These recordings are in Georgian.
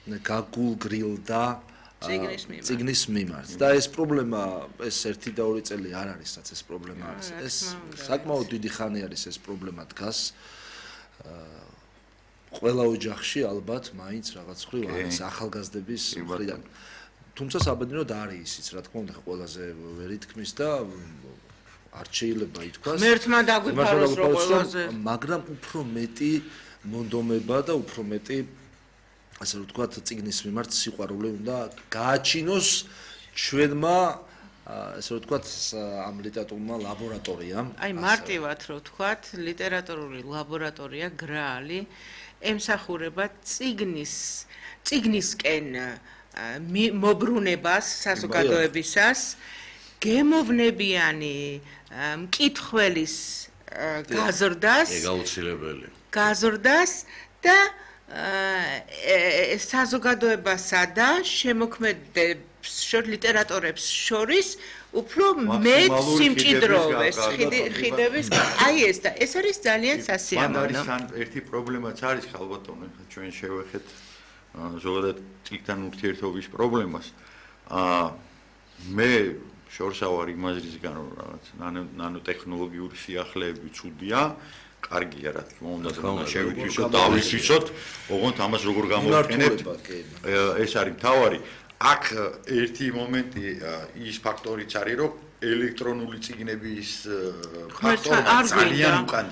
გაგულგრილდა წიგნის მიმართ და ეს პრობლემა ეს 1 და 2 წელი არ არის რაც ეს პრობლემა არის ეს საკმაოდ დიდი ხანი არის ეს პრობლემა დგას ყველა ოჯახში ალბათ მაინც რაღაც ხრივ არის ახალგაზრდების მხრიდან თუმცა საბედნიეროდ არის ისიც რა თქმა უნდა ყველაზე ვერ ითქმის და არ შეიძლება ითქვას ღმერთმა დაგვიფაროს რო ყველაზე მაგრამ უფრო მეტი მონდომება და უფრო მეტი ასე რომ ვთქვათ წიგნის მიმართ სიყვარული უნდა გააჩინოს ჩვენმა ასე რომ ვთქვათ ამ ლიტერატურულმა ლაბორატორიამ აი მარტივად რო ვთქვათ ლიტერატურული ლაბორატორია გრაალი ემსახურება წიგნისკენ მობრუნებას საზოგადოებისას გემოვნებიანი მკითხველის გაზრდას გაზრდას და საზოგადოებასა და შემოქმედებს ლიტერატორებს შორის უფრო მეტ სიმჭიდროვეს ხიდების აი ეს და ეს არის ძალიან სასიამოვნო ერთი პრობლემაც არის ხალბატონო ჩვენ შევეხეთ ზოგადად წიგნთან ურთიერთობის პრობლემას მე შორსა ვარ იმაზრისგან რომ რაღაც ნანოტექნოლოგიური სიახლეები ცუდია კარგია რა თქმა უნდა შევიფიქროთ დავიფიქროთ ოღონდ ამას როგორ გამოვიყენებთ ეს არის მთავარი აქ ერთი მომენტი ის ფაქტორიც არის რომ ელექტრონული წიგნების ფაქტორი ძალიან უკან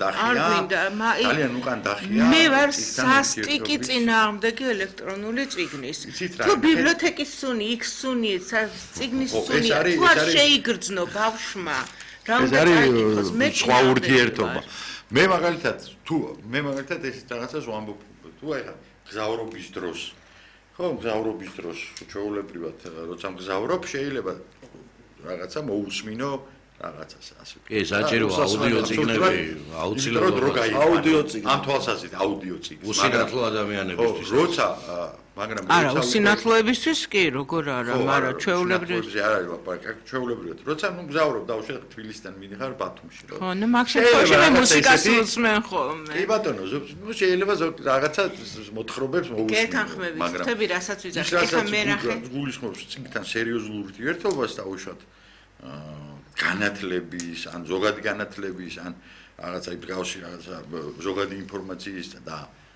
დახია მე ვარ სასტიკი წინააღმდეგი ელექტრონული წიგნის თუ ბიბლიოთეკის სუნი იქ სუნი წიგნის სუნი თუ არ შეიგრძნო ბავშვმა რა უნდა წაიკითხოს მე სხვა ურთიერთობა მე მაგალითად ეს რაღაცას ვამბობ თუ ახლა გზავრობის დროს ხო გზავრობის დროს ჩვეულებრივად როცა მგზავრობ შეიძლება რაღაცა მოусმინო რაღაცას ასე კი საჭირო აუდიო წიგნები აუცილებლად აუდიო წიგნი ამ თვალსაზრისით აუდიო წიგნი უსინათლო ადამიანებისთვის როცა მაგრამ არა უსინათლოებისთვის კი როგორ არა მაგრამ ჩვეულებრივად არ არის ლაპარაკი ჩვეულებრივად როცა ნუ გზავრობ დავუშვათ თბილისიდან მიდიხარ ბათუმში რა ხო ნუ მაგ შემთხვევაში მე მუსიკას უსმენ ხოლმე კი ბატონო ნუ შეიძლება რაღაცა მოთხრობებს მოусმინო გეთანხმებით ხთები რასაც ვიძახი ეხა მე ნახე გულისხმობს წიგნთან სერიოზულ ურთიერთობას დავუშვათ განათლების ან ზოგადი განათლების ან რაღაცა იგავში რაღაცა ზოგადი ინფორმაციის და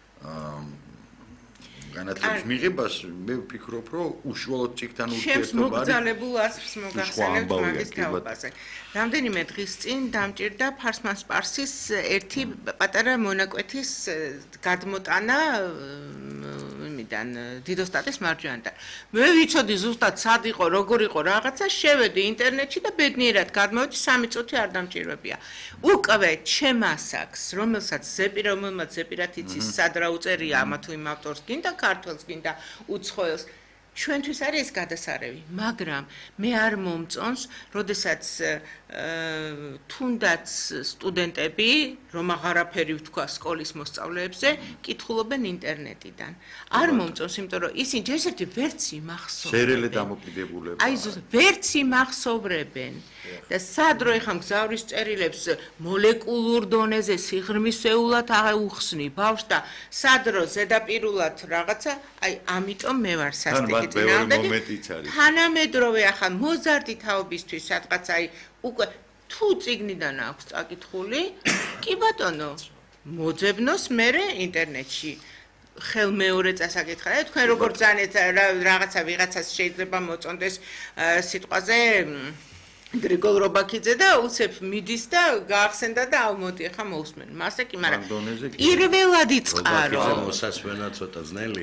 განათლების მიღებას მე ვფიქრობ რომ უშუალოდ წიგნთან ურთიერთობა არის მოგძალებულ ასრს მოგახსენებთ მაგის თაობაზე რამდენიმე დღის წინ დამჭირდა ფარსმან სპარსის ერთი პატარა მონაკვეთის გადმოტანა იმიდან დიდოსტატის მარჯვენიდან მე ვიცოდი ზუსტად სად იყო როგორ იყო რაღაცა შევედი ინტერნეტში და ბედნიერად გადმოვედი 3 წუთი არ დამჭირვებია უკვე ჩემასაკს რომელსაც ზეპირად იცის სად რა უწერია ამა თუ იმ ავტორს გინდა ქართველს გინდა უცხოელს ჩვენთვის არის ეს გადასარევი მაგრამ მე არ მომწონს როდესაც თუნდაც სტუდენტები რომ აღარაფერი ვთქვა სკოლის მოსწავლეებზე კითხულობენ ინტერნეტიდან არ მომწონს იმიტომ რომ ისინი ჯერჯერობით ვერც იმახსოვრებენ სერელე დამოკიდებულება აი ვერც იმახსოვრებენ და სად რო ეხა მგზავრის წერილებს მოლეკულურ დონეზე სიღრმისეულად აღუხსნი ბავშვს და სად რო ზედაპირულად რაღაცა აი ამიტომ მე ვარ სასტიკი წინააღმდეგი თანამედროვე ახლა მოზარდი თაობისთვის სადღაც აი უკვე თუ წიგნიდან აქვს წაკითხული კი ბატონო მოძებნოს მე ინტერნეტში ხელმეორე წასაკითხა თქვენ როგორ ძანეთ რაღაცა ვიღაცას შეიძლება მოწონდეს სიტყვაზე გრიგოლ რობაქიძე და უცებ მიდის და გაახსენდა და ავმოდი ახლა მოусმენ მასე კი მაგრამ პირველად იწყარო მოსასვენა ცოტა ძნელი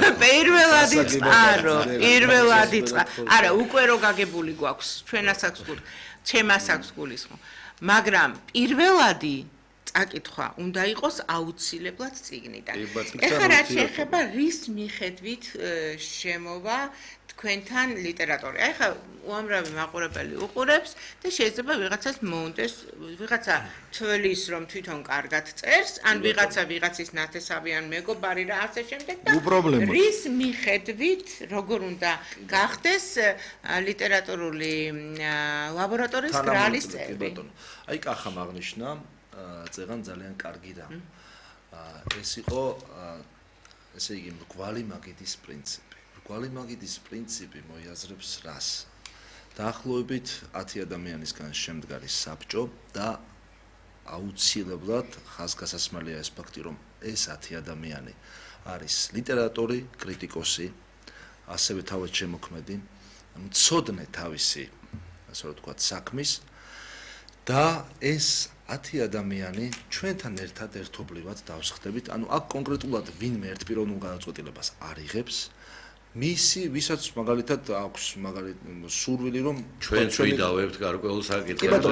პირველად იწყა არა უკვე რო გაგებული გვაქვს ჩემას აქვს გულისხმო მაგრამ პირველადი წაკითხვა უნდა იყოს აუცილებლად წიგნიდან ეხლა რაც შეეხება რის მიხედვით შემოვა თქვენთან ლიტერატორი. ეხლა უამრავი მაყურებელი უყურებს და შეიძლება ვიღაცას მოუნდეს, ვიღაცა თვლის რომ თვითონ კარგად წერს, ან ვიღაცის ნათესავი ან მეგობარი რა ასე შემდეგ და რის მიხედვით როგორ უნდა გახდეს ლიტერატურული ლაბორატორიის გრალის წევრი. აი კახამ აღნიშნა, წეგან ძალიან კარგი რამ. ეს იყო ესე იგი მრგვალი მაგიდის პრინციპი. მრგვალი მაგიდის პრინციპი მოიაზრებს რას? დაახლოებით 10 ადამიანისგან შემდგარი საბჭო და აუცილებლად ხაზგასასმალია ეს ფაქტი, რომ ეს 10 ადამიანი არის ლიტერატორი, კრიტიკოსი, ასევე თავად შემოქმედი, მცოდნე თავისი, ასე რომ ვთქვათ, საქმის და ეს 10 ადამიანი ჩვენთან ერთად ერთობლივად დავსხდებით, ანუ აქ კონკრეტულად ვინმე ერთპიროვნულ გადაწყვეტილებას არ იღებს, მისი, ვისაც მაგალითად აქვს სურვილი, რომ ჩვენც ვიდავებთ გარკვეულ საკითხებზე,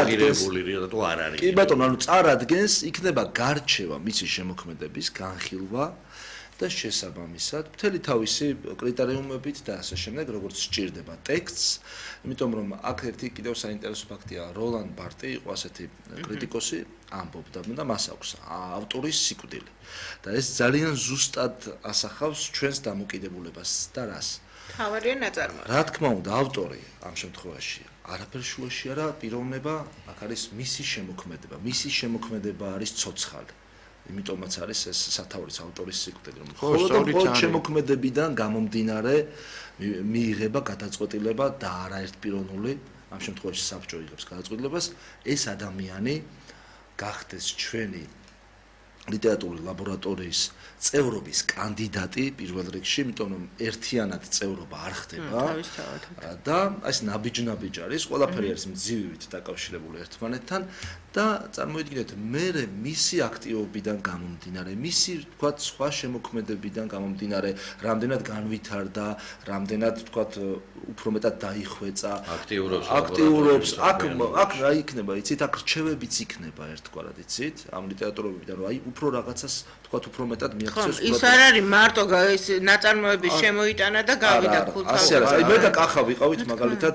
რატო არ არის. კი ბატონო, ანუ წარადგენს, იქნება გარჩევა მისი შემოქმედების, განხილვა და შესაბამისად მთელი თავისი კრიტერიუმებით და ასე შემდეგ, როგორც სჭირდება ტექსტს, იმიტომ რომ აქ ერთი კიდევ საინტერესო ფაქტია, როლან ბარტი იყო ასეთი კრიტიკოსი, ამბობდა და მას აქვს ავტორის სიკვდილი. და ეს ძალიან ზუსტად ასახავს ჩვენს დამოკიდებულებას და რას? თავარია ნაწარმოები. რა თქმა უნდა, ავტორი ამ შემთხვევაში არაფერ შუაში არა პიროვნება, აქ არის მისი შემოქმედება. მისი შემოქმედება არის ცოცხალი. იმიტომაც არის ეს სათაურის ავტორის სიკვდილი, რომ მხოლოდ შემოქმედებიდან გამომდინარე მიიღება გადაწყვეტილება და არაერთპიროვნული, ამ შემთხვევაში საბჭო იღებს გადაწყვეტილებას, ეს ადამიანი გახდეს ჩვენი ლიტერატურული ლაბორატორიის წევრობის კანდიდატი პირველ რიგში, იმიტომ რომ ერთიანად წევრობა არ ხდება და ეს ნაბიჯ არის, ყველაფერი არის მძივით დაკავშირებული ერთმანეთთან და წარმოიდგინეთ, მე მისი აქტივობიდან გამომდინარე, მისი თქვათ სხვა შემოქმედებიდან გამომდინარე, რამდენად განვითარდა, რამდენად თქვათ უფრო მეტად დაიხვეწა, აქტიურობს, აქ რა იქნება, იცით, აქ რჩევებიც იქნება ერთგვარად, იცით, ამ ლიტერატურებიდან, რომ აი უფრო რაღაცას თქვათ უფრო მეტად მიაღწევს. ხო, ის არ არის მარტო ეს ნაწარმოების შემოიტანა და გავიდა ქულთავი. ასე არის, აი მე და კახა ვიყავით მაგალითად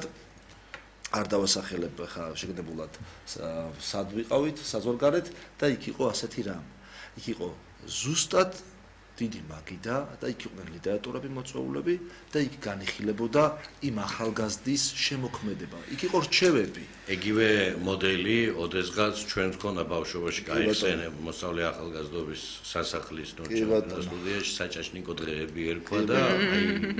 არ დავასახელებ ხა შეგდებულად სად ვიყავით საზღვარგარეთ და იქ იყო ასეთი რამ. იქ იყო ზუსტად დიდი მაგიდა და იქ იყვნენ ლიტერატურები მოწვეულები და იქ განიხილებოდა იმ ახალგაზრდის შემოქმედება. იქ იყო რჩევები. ეგივე მოდელი ოდესღაც ჩვენ გქონდა ბავშვობაში გაიხსენე მოსწავლე ახალგაზრდობის სასახლის სტუდიაში საჭაშნიკო დღეები ერქვა და აი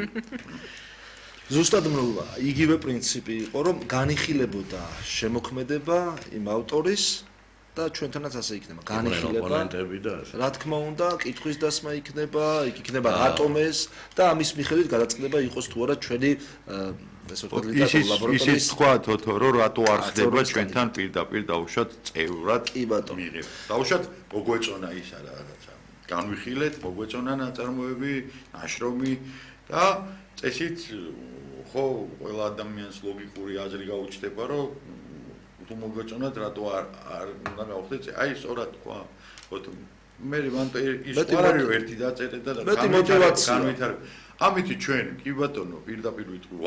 ზუსტად იგივე პრინციპი იყო, რომ განიხილებოდა შემოქმედება იმ ავტორის და ჩვენთანაც ასე იქნება. განიხილება, რა თქმა უნდა, კითხვის დასმა იქნება, იქ იქნება რატომეს და ამის მიხედვით გადაწყდება იყოს თუ არა ჩვენი ესე ვთქვათ ლიტერატურული ლაბორატორიის. ისიც თქვა თოთორო, რატო არ ხდება ჩვენთან პირდაპირ დაუშვათ წევრად მიღება. დაუშვათ მოგვეწონა ის რაღაცა. განვიხილეთ, მოგვეწონა ნაწარმოები, ნაშრომი და წესით ხო ყველა ადამიანს ლოგიკური აზრი გაუჩნდება, რომ თუ მოგვეწონათ, რატო არ უნდა გავხდეთ? აი, სწორად თქვა. მე მანტო ის ყარიო ერთი დაწერე და განვითარ. ამით ჩვენ კი ბატონო პირდაპირ ვიტყვი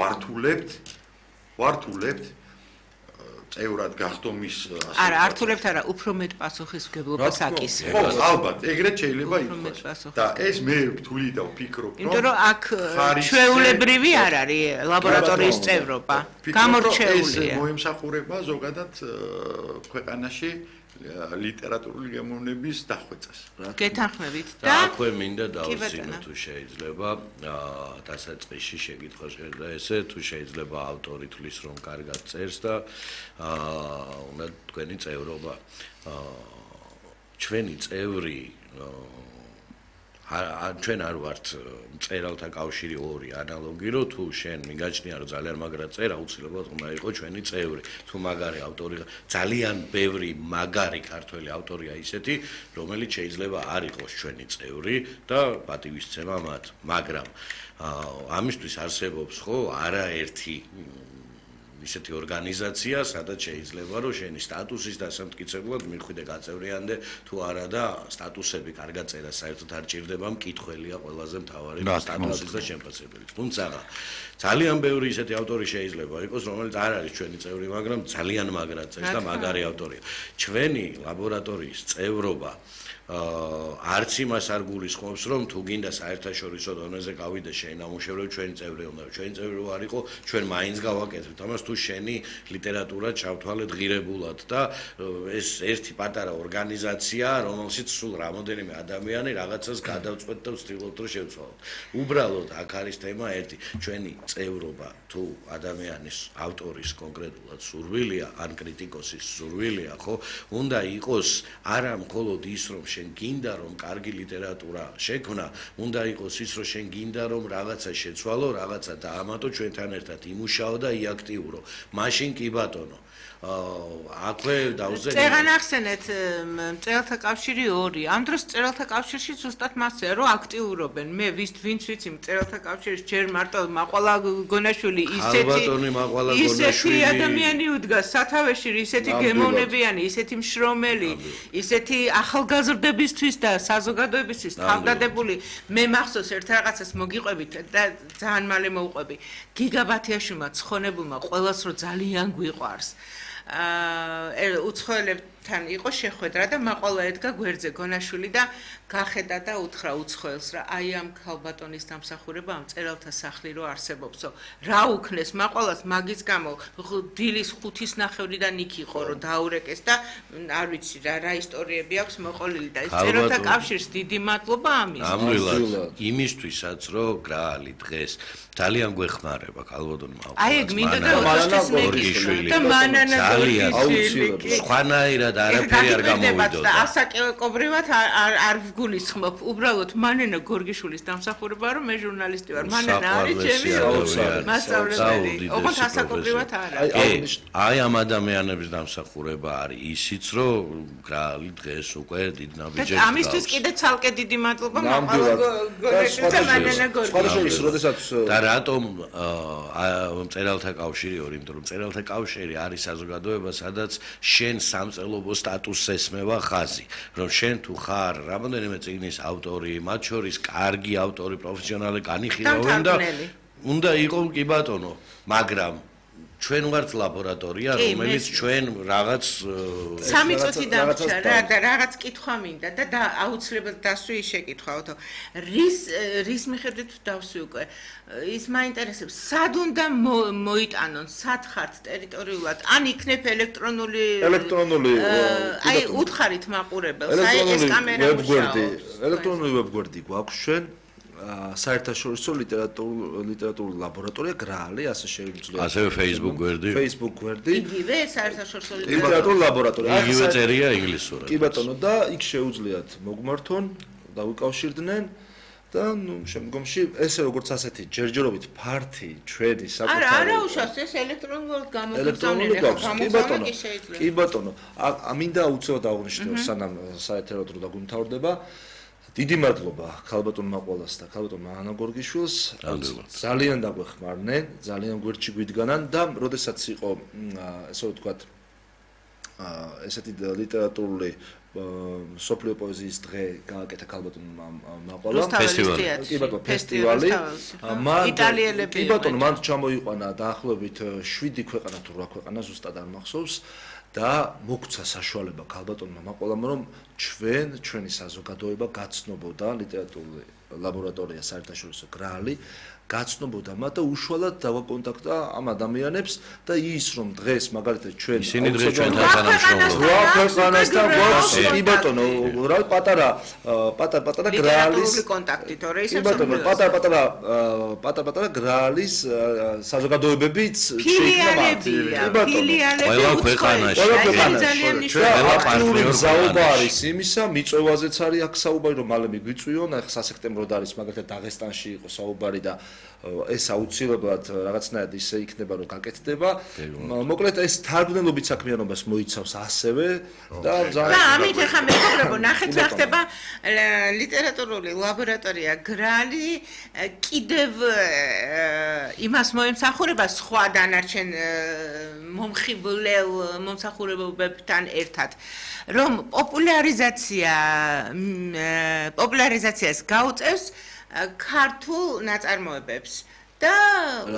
ვართულებთ წევრად გახდომის არა, ართულებთ არა, უფრო მეტ პასუხისმგებლობას აკისრებთ. ხო, ალბათ, ეგრეთ შეიძლება იყოს. და ეს მე რთული და ვფიქრობ, რომ იმიტომ რომ აქ ჩვეულებრივი არ არის ლაბორატორიის წევრობა, გამორჩეულია. ეს მოიმსახურება ზოგადად ქვეყანაში ლიტერატურული გემოვნების დახვეწას. გეთანხმებით და აქვე მინდა დავსინო თუ შეიძლება დასაწყისში შეკითხვა შედა ესე თუ შეიძლება ავტორი თulis რომ კარგად წერს და უნდა თქვენი წევრობა ჩვენი წევრი ჩვენ არ ვართ მწერალთა კავშირი ორი ანალოგი რომ თუ შენ მიგაჩნია რომ ძალიან მაგრად წერ აუცილებლად უნდა იყოს ჩვენი წევრი თუ მაგარი ავტორი ძალიან ბევრი მაგარი ქართველი ავტორია ისეთი რომელიც შეიძლება არ იყოს ჩვენი წევრი და პატივისცემა მათ მაგრამ ამისთვის არსებობს ხო არაერთი ისეთი ორგანიზაცია, სადაც შეიძლება რომ შენი სტატუსის დასამტკიცებლად მიხვიდე გაწევრიანდე თუ არა და სტატუსები კარგად წერა საერთოდ არ ჭირდება მკითხველია ყველაზე მთავარი სტატუსის და შემფასებელი. თუმცა ძალიან ბევრი ისეთი ავტორი შეიძლება იყოს, რომელიც არ არის ჩვენი წევრი, მაგრამ ძალიან მაგრად წერს და მაგარი ავტორია. ჩვენი ლაბორატორიის წევრობა არც იმას არ გულისხმობს, რომ თუ გინდა საერთაშორისო დონეზე გავიდე შენ ამუშევრებ ჩვენი წევრი უნდა, ჩვენი წევრი არ იყო, ჩვენ მაინც გავაკეთებთ ამას, თუ შენი ლიტერატურა ჩავთვალეთ ღირებულად და ეს ერთი პატარა ორგანიზაცია, რომელშიც სულ რამოდენიმე ადამიანი რაღაცას გადავწყვეტ და ვცდილობთ რომ შევცვალოთ. უბრალოდ აქ არის თემა ერთი, ჩვენი წევრობა თუ ადამიანის ავტორის კონკრეტულად სურვილია, ან კრიტიკოსის სურვილია, ხო, უნდა იყოს არა მხოლოდ ის, რომ შენ გინდა რომ კარგი ლიტერატურა შექმნა, უნდა იყოს ის, რომ შენ გინდა რომ რაღაცა შეცვალო, რაღაცა დაამატო, ჩვენთან ერთად იმუშაო და იაქტიურო. მაშინ კი ბატონო აქვე დავზენე. წეგან ახსენეთ მწერალთა კავშირი 2. ამ დროს მწერალთა კავშირში ზუსტად მასეა, რომ აქტიურობენ. მე ვინც ვიცი მწერალთა კავშირის ჯერ მარტო მაყვალა გონაშვილი ისეთი ადამიანი უდგას სათავეში, ისეთი გემოვნებიანი, ისეთი მშრომელი, ისეთი ახალგაზრდებისთვის და საზოგადოებისთვის თავდადებული. მე მახსოვს ერთ რაღაცას მოგიყვებით და ძალიან მალე მოვყვები. გიგაბათიაშვილმა ცხონებულმა ყველას რო ძალიან გვიყვარს. უცხოელებთან იყო შეხვედრა და მაყვალა ედგა გვერდზე გონაშვილი და გახედა და უთხრა უცხოელს რა აი ამ ქალბატონის დამსახურება ამ მწერალთა სახლი რო არსებობსო რა უქნეს მაყვალას მაგის გამო დილის 5:30-დან იქ იყო რომ დაურეკეს და არ ვიცი რა ისტორიები აქვს მოყოლილი და ეს მწერალთა კავშირს დიდი მადლობა ამის ამრილად იმისთვისაც რომ გრაალი დღეს ძალიან გვეხმარება ქალბატონმა აი ეგ მინდა და ოთხის მეკიშვილი და მანანა აუცილებლად სხვანაირად არაფერი არ გამოვიდოდა და ასაკობრივად არ გულისხმობ უბრალოდ მანანა გორგიშვილის დამსახურება რომ მე ჟურნალისტი ვარ მანანა არის ჩემი მასწავლებელი ოღონდ ასაკობრივად არა აი ამ ადამიანების დამსახურება არის ისიც რომ გრაალი დღეს უკვე დიდ ნაბიჯებს ამისთვის კიდე ცალკე დიდი მადლობა მაყვალა გორგიშვილს და მანანა გორგიშვილს და რატომ მწერალთა კავშირი 2 იმიტომ რომ მწერალთა კავშირი არის საზოგადოება სადაც შენ სამწერლობო სტატუსს ესმევა ხაზი რომ შენ თუ ხარ რამოდენიმე წიგნის ავტორი მათ შორის კარგი ავტორი პროფესიონალი განიხილავენ და უნდა იყო კი ბატონო მაგრამ ჩვენ ვართ ლაბორატორია რომელიც ჩვენ რაღაც 3 წუთი დამრჩა და რაღაც კითხვა მინდა და აუცილებლად დასვი შეკითხვაოთო რის მიხედვით დავსვი უკვე ის მაინტერესებს სად უნდა მოიტანონ სად ხართ ტერიტორიულად ან იქნებ ელექტრონული აი უთხარით მაყურებელს აი ეს კამერა მუშაობს ელექტრონული ვებგვერდი გვაქვს ჩვენ საერთაშორისო ლიტერატურული ლაბორატორია გრაალი ასე შეგვიძლია ასევე Facebook გვერდი იგივე საერთაშორისო ლიტერატურული ლაბორატორია იგივე წერია ინგლისურად კი ბატონო და იქ შეუძლიათ მოგმართონ და ვიკავშირდნენ და ნუ შემდგომში ესე როგორც ასეთი ჯერჯერობით ფართი ჩვენი საკუთარი არა უშავს ეს ელექტრონულად გამოგზავნილი კი ბატონო ამინდა უცებად აღნიშნო სანამ საერთოდ და გუმთავრდება დიდი მადლობა ქალბატონ მაყვალას და ქალბატონ მანანა გორგიშვილს ძალიან დაგვეხმარნენ ძალიან გვერდში გვიდგანან და როდესაც იყო ესე ვთქვათ ესეთი ლიტერატურული სოფლიო პოეზიის დღე გააკეთა ქალბატონ მაყვალამ ფესტივალი იტალიელები მან ჩამოიყვანა დაახლოებით 7 ქვეყანა თუ 8 ქვეყანა ზუსტად არ მახსოვს და მოგცა საშუალება ქალბატონმა მაყვალამ რომ ჩვენი საზოგადოება გაცნობოდა ლიტერატურული ლაბორატორია საერთაშორისო გრაალი გაცნობოდა მათ და უშუალოდ დავაკონტაქტა ამ ადამიანებს და ის რომ დღეს მაგალითად ჩვენ ისინი დღეს ჩვენთან თანამშრომლობენ კი ბატონო რა პატარა გრაალის კონტაქტი თორე ისე პატარა გრაალის საზოგადოებებიც შეიქმნა ყველა ქვეყანაში საუბარი იმისა მიწვევაზეც არის აქ საუბარი რომ მალე მიგვიწვიონ ახლა სასექტემბროდ არის მაგალითად დაღესტანში იყო საუბარი და ეს აუცილებლად რაღაცნაირად ისე იქნება რომ გაკეთდება. მოკლედ ეს თარგმნელობით საქმიანობას მოიცავს ასევე და ამით ახლა მეგობრებო ნახეთ რა ხდება ლიტერატურული ლაბორატორია გრალი კიდევ იმას მოემსახურება სხვა დანარჩენ მომხიბლებებთან ერთად რომ პოპულარიზაციას გაუწევს ქართულ ნაწარმოებებს და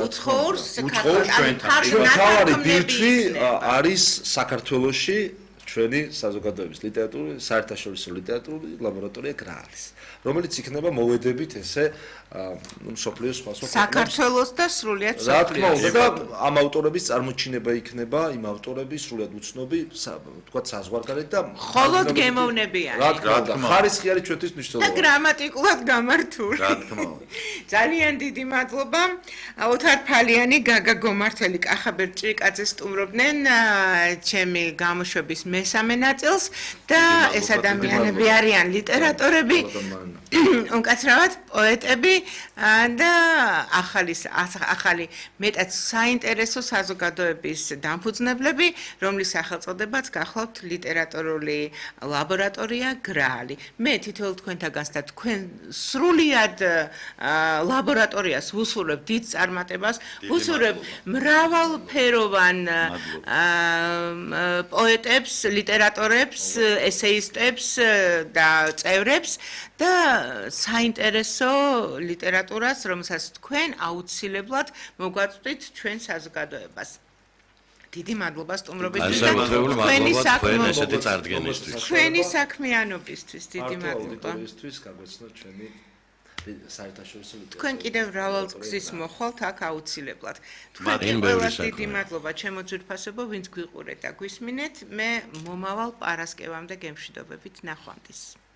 უცხოურს ქართული ბირთვი არის საქართველოში ჩვენი საზოგადოების ლიტერატურული, საერთაშორისო ლიტერატურული ლაბორატორია გრაალის, რომელიც იქნება მოვედებით ესე მსოფლიოს სხვა საქართველოს და სრულიად რა თქმა უნდა და ამ ავტორების წარმოჩინება იქნება იმ ავტორების სრულიად უცნობი თქვა საზღვარგარეთ და მხოლოდ გემოვნებიანი. რა თქმა უნდა ხარისხი არის ჩვენთვის მნიშვნელოვანი და გრამატიკულად გამართული. რა თქმა უნდა. ძალიან დიდი მადლობა. ოთარ ფალიანი, გაგა გომართელი, კახაბერ ჭრიკაძე სტუმრობდნენ ჩემი გამოშვების მესამე ნაწილს და ეს ადამიანები არიან ლიტერატორები, უკაცრავად პოეტები და ახალი მეტად საინტერესო საზოგადოების დამფუძნებლები, რომლის სახელწოდებაც გახლავთ ლიტერატურული ლაბორატორია გრაალი. მე თითოეულ თქვენთაგანს და თქვენ სრულიად ლაბორატორიას ვუსურვებ დიდ წარმატებას, ვუსურვებ მრავალფეროვან პოეტებს, ლიტერატორებს, ესეისტებს და წევრებს და საინტერესო ლიტერატურას, რომელსაც თქვენ აუცილებლად მოგვაწვდით ჩვენ საზოგადოებას. დიდი მადლობა სტუმრობისთვის და თქვენი საქმიანობისთვის. დიდი მადლობა. გაგვეცნოთ ჩვენი საერთაშორისო ლიტერატურა. თქვენ კიდევ მრავალ გზის მოხვალთ აქ აუცილებლად. თქვენ ყველას დიდი მადლობა ჩემო ძვირფასებო, ვინც გვიყურეთ და გვისმინეთ. მე მომავალ პარასკევამდე გემშვიდობებით, ნახვამდის.